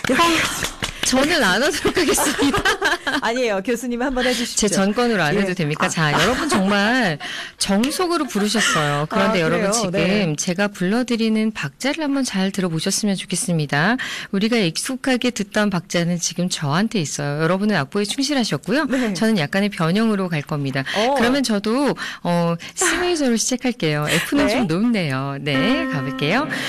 저는 안 하도록 하겠습니다. 아니에요. 교수님 한번 해주십시오. 제 전권으로 안 해도 예. 됩니까? 자, 여러분 정말 정석으로 부르셨어요. 그런데 여러분 그래요? 지금 네. 제가 불러드리는 박자를 한번 잘 들어보셨으면 좋겠습니다. 우리가 익숙하게 듣던 박자는 지금 저한테 있어요. 여러분은 악보에 충실하셨고요. 네. 저는 약간의 변형으로 갈 겁니다. 그러면 저도 C 메이저로 시작할게요. F는 네. 좀 높네요. 네, 가볼게요.